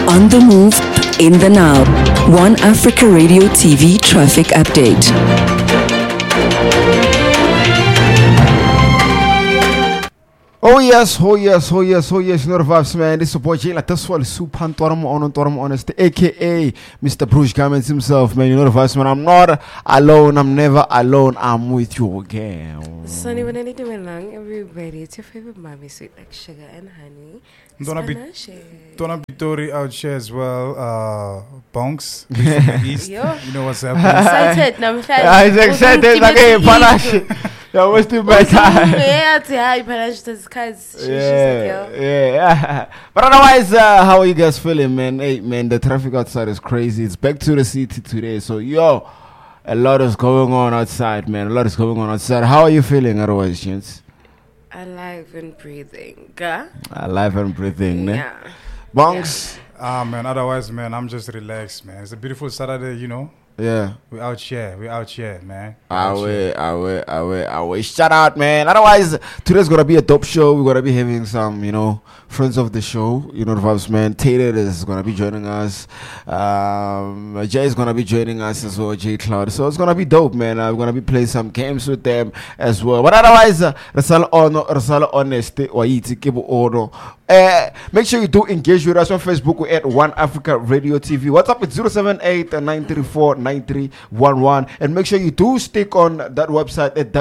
On the move, in the now. One Africa Radio TV traffic update. Oh yes, you know the vibes, man. This is your boy Jay. Like this one is super honest, aka Mr. Bruce Gammons himself, man. You know the vibes, man. I'm not alone, I'm never alone, I'm with you again. Sonny, when I do along, everybody, it's your favorite mommy, sweet like sugar and honey. Donna Bitori out here as well. Bonks from the east. You know what's happening. Excited, I'm excited. Like, hey, Panache. Yo, what's the better? Yeah. But otherwise, how are you guys feeling, man? Hey, man, the traffic outside is crazy. It's back to the city today. So, yo, a lot is going on outside, man. How are you feeling otherwise, Chance? Alive and breathing. Yeah. Bonks? Man, otherwise, man, I'm just relaxed, man. It's a beautiful Saturday, you know. Yeah. We're out here, man. Shout out, man. Otherwise, today's gonna be a dope show. We're gonna be having some, friends of the show. You know the vibes, man. Taylor is gonna be joining us. Jay is gonna be joining us as well, Jay Cloud. So it's gonna be dope, man. We're gonna be playing some games with them as well. But otherwise, Rasala Honesty or Kibu make sure you do engage with us on Facebook. We're at One Africa Radio TV. WhatsApp is 078-934-9311. And make sure you do stick on that website at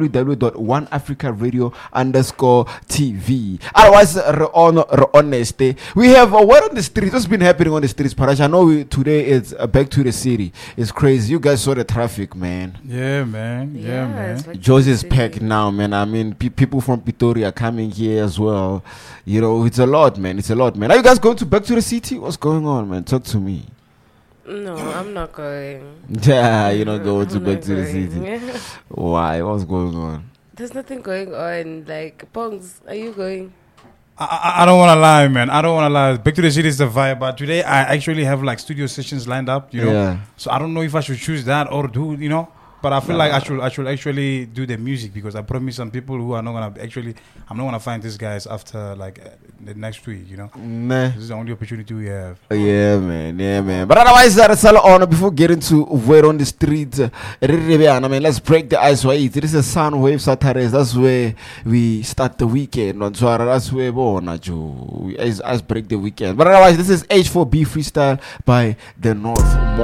www.oneafrica_radio_TV. Otherwise, honesty. We have a word on the streets. What's been happening on the streets, Parash? I know today is back to the city. It's crazy. You guys saw the traffic, man. Yeah, man. Josie is packed now, man. I mean, people from Pretoria are coming here as well. You know, it's a lot, man. Are you guys going back to the city? What's going on, man? Talk to me. No, I'm not going. Yeah, you're not going back to the city. Why? What's going on? There's nothing going on. Like, Pongs, are you going? I don't want to lie, man. Back to the city is the vibe, but today I actually have like studio sessions lined up, you know. Yeah. So I don't know if I should choose that or do, But I feel like I should actually do the music because I promised some people who are not gonna I'm not gonna find these guys after the next week, Nah. This is the only opportunity we have. Yeah, man. But otherwise, that's all on. Before getting to where on the street, let's break the ice. This is a Soundwave Saturdays. That's where we start the weekend. That's where we break the weekend. But otherwise, this is H4B Freestyle by The North.